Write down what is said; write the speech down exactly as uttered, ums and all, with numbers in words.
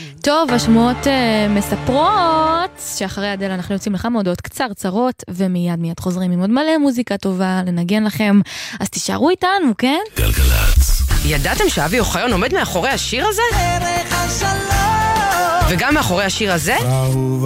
טוב, השמועות uh, מספרות שאחרי אדל אנחנו יוצאים לך מודעות קצרצרות, ומיד מיד חוזרים עם עוד מלא מוזיקה טובה לנגן לכם, אז תישארו איתנו, כן? גלגלץ. ידעתם שאבי אוחיון עומד מאחורי השיר הזה? דרך השלום וגם מאחורי השיר הזה?